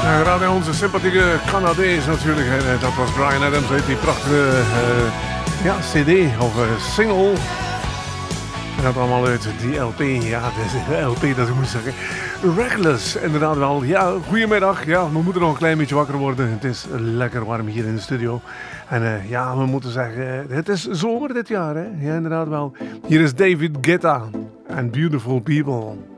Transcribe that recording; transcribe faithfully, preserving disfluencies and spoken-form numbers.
Ja, radio onze sympathieke Canadees natuurlijk. En dat was Bryan Adams uit die prachtige uh, ja, cd of uh, single. En dat allemaal uit die L P. Ja, de L P dat ik moet zeggen. Reckless, inderdaad wel. Ja, goedemiddag. Ja, we moeten nog een klein beetje wakker worden. Het is lekker warm hier in de studio. En uh, ja, we moeten zeggen, het is zomer dit jaar, hè? Ja, inderdaad wel. Hier is David Guetta en Beautiful People.